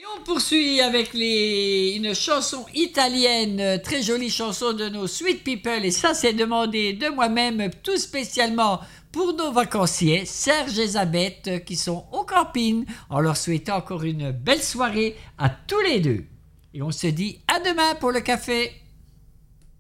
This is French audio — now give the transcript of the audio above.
On poursuit avec une chanson italienne, très jolie chanson de nos Sweet People, et ça c'est demandé de moi-même tout spécialement pour nos vacanciers, Serge et Elisabeth, qui sont au camping, en leur souhaitant encore une belle soirée à tous les deux. Et on se dit à demain pour le café.